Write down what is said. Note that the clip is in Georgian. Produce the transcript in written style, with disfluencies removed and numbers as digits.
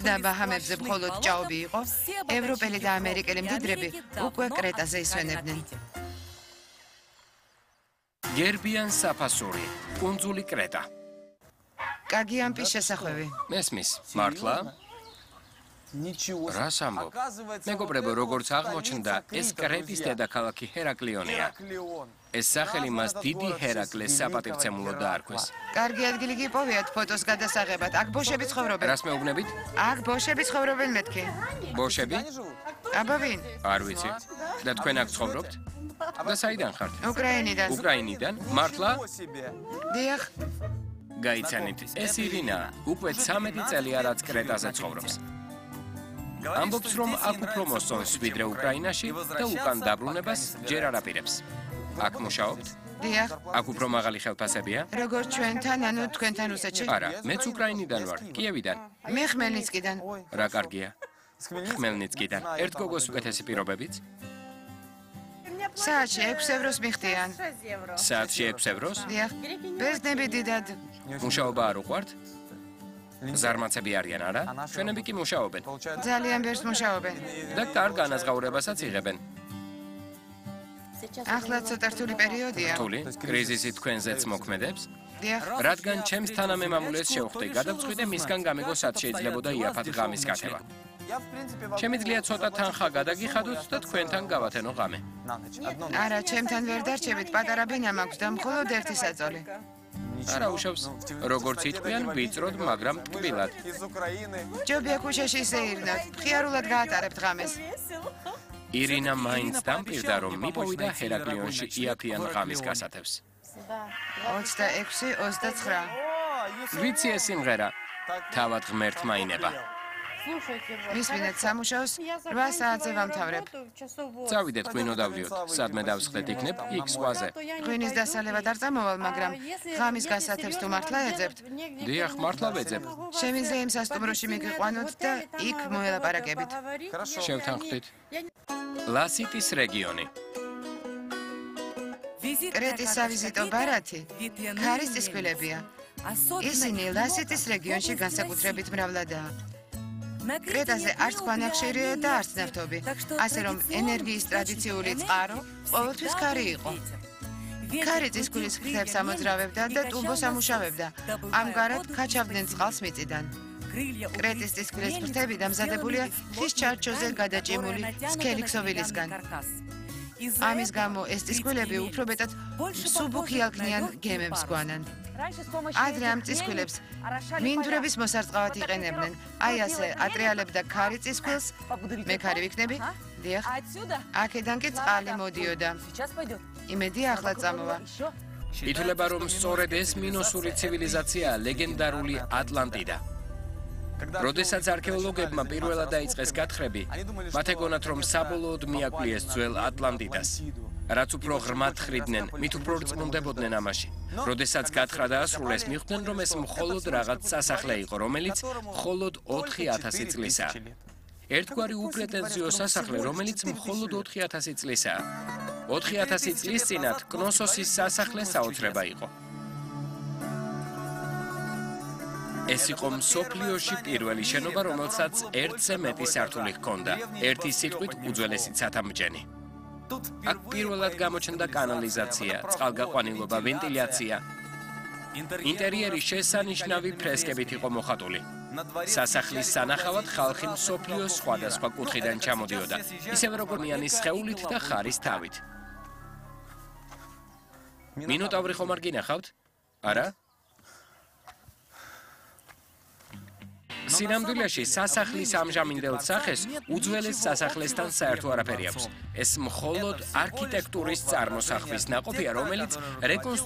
და ბაჰამებზე მხოლოდ ჭაობი იყო, ევროპელი და ამერიკელი მდიდრები უკვე კრეტაზე ისვენებდნენ. გერბიან საფასური, კუნძული კრეტა. კარგი ამპის შესახვევი. მესმის, მართლა? რას ამბობ? მეგობრებო, როგორც აღმოჩნდა, ეს კრეტის დედაქალაქი ჰერაკლიონია. ეს სახელი მას დიდი ჰერაკლეს საპატივცემულოდ დაარქვეს. კარგი ადგილი გიპოვიათ ფოტოს გადასაღებად. აქ ბოშები ცხოვრობენ. რას მეუბნებით? აქ ბოშები ცხოვრობენ მეთქი. ბოშები? აბა ვინ? არ ვიცი. და თქვენ აქ ცხოვრობთ? და საიდან ხართ? უკრაინიდან. უკრაინიდან? მართლა? დიახ. გაიცანით, ეს ირინა უკვე 13 წელია რაც კრეტაზე ცხოვრობს. ამბობს, რომ აქ უფრო მოსწონს ვიდრე უკრაინაში და უკან დაბრუნებას ჯერ არ აპირებს. აქ მუშაობთ? დიახ. აქ უფრო მაღალი ხელფასებია? როგორც ჩვენთან, ანუ თქვენთან რუსეთში? არა, მეც უკრაინიდან ვარ, კიევიდან. მე ხმელნიცკიდან. რა კარგია. ხმელნიცკიდან. ერთ გოგოს უკეთესი პირობებიც? საათში 6 ევროს მიხდიან. საათში 6 ევროს? დიახ. ბეზნები დიდად. მუშაობა არ უყვართ? ზარმაცები არიან, არა? ჩვენები კი მუშაობენ. ძალიან ბევრს მუშაობენ. და კარგ განაზღაურებასაც იღებენ. ახლა ცოტა რთული პერიოდია. რთული? კრიზისი თქვენზეც მოქმედებს? დიახ. რადგან ჩემს თანამემამულეს შევხვდი, გადავწყვიტე მისგან გამიგო სად შეიძლებოდა იაფად ღამის გათევა. შემიძლია ცოტა თანხა გადაგიხადოთ და თქვენთან გავათენო ღამე. არა, ჩემთან ვერ დარჩებით, პატარა ბინა მაქვს და მხოლოდ ერთი საწოლი. არა უშავს, როგორც იტყვიან, ვიწროდ, მაგრამ ტკბილად. ჯობია ქუჩაში ისეირნოთ, მხიარულად გაატარებთ ღამეს. ირინა მაინც დამპირდა, რომ მიპოვიდა ჰერაკლიონში იაფიან ღამის გასათევს. 26-29. ვიცი ეს სიმღერა, თავად ღმერთმა ინება. მისმინეთ სამუშაოს, 8 საათზე ვამთავრებ. წავიდეთ ღვინო დავდიოთ, სადმე დავსხდეთ იქნებ იქ ზღვაზე. ღვინის დასალევად არ წამოვალ, მაგრამ ღამის გასათევს თუ მართლა ეძებთ? დიახ, მართლა ვეძებ. შემიძლია იმ სასტუმროში მიგიყვანოთ და იქ მოელაპარაკებით. შევთანხმდით. ლასიტის რეგიონი. კრეტის სავიზიტო ბარათი ქარის წისქვილებია. ისინი ლასიტის რეგიონში განსაკუთრებით მრავლადაა. კრეტაზე არც ქვანახშირია და არც ნავთობი, ასე რომ ენერგიის ტრადიციული წყარო ყოველთვის ქარი იყო. ქარი წისქვილის ფრთებს ამოძრავებდა და ტუბოს ამუშავებდა, ამგვარად ქაჩავდნენ წყალს მიწიდან. კრეტის წისქვილის ფრთები დამზადებულია ხის ჩარჩოზე გადაჭიმული სქელი ქსოვილისგან. ამის გამო ეს წისქვილები უფრო მეტად მსუბუქი ალქნიან გემებს გვანან. ადრე ამ წისქვილებს მინდვრების მოსარწყავად იყენებდნენ. აი ასე ატრიალებდა ქარი წისქვილს, მე ქარი ვიქნები? დიახ. აქედან კი წყალი მოდიოდა. იმედია ახლა წამოვა. ითვლება, რომ სწორედ ეს მინოსური ცივილიზაციაა ლეგენდარული ატლანტიდა. როდესაც არქეოლოგებმა პირველად დაიწყეს გათხრები, მათ ეგონათ, რომ საბოლოოდ მიაკვლიეს ძველ ატლანტიდას. რაც უფრო ღრმად ხრიდნენ, მით უფრო რწმუნდებოდნენ ამაში. როდესაც გათხრა დაასრულეს, მიხვდნენ, რომ ეს მხოლოდ რაღაც სასახლე იყო, რომელიც მხოლოდ 4000 წლისაა. ერთგვარი უპრეტენზიო სასახლე, რომელიც მხოლოდ 4000 წლისაა. 4000 წლის წინათ კნოსოსის სასახლე საოცრება იყო. ეს იყო მსოფლიოში პირველი შენობა, რომელსაც ერთზე მეტი სართული ჰქონდა. ერთი სიტყვით უძველესი ცათამბჯენი. აქ პირველად გამოჩნდა კანალიზაცია, წყალგაყვანილობა, ვენტილაცია. ინტერიერი შესანიშნავი ფრესკებით იყო მოხატული. სასახლის სანახავად ხალხი მსოფლიოს სხვადასხვა კუთხიდან ჩამოდიოდა, ისევე როგორც მიანის სხეულით და ხარის თავით. მინოტავრი ხომ არ გინახავთ? არა? სინამდვილეში სასახლის ამჟამინდელ სახეს უძველეს სასახლესთან საერთო არაფერი აქვს. ეს მხოლოდ არქიტექტურის წარმოსახვის ნაყოფია, რომელიც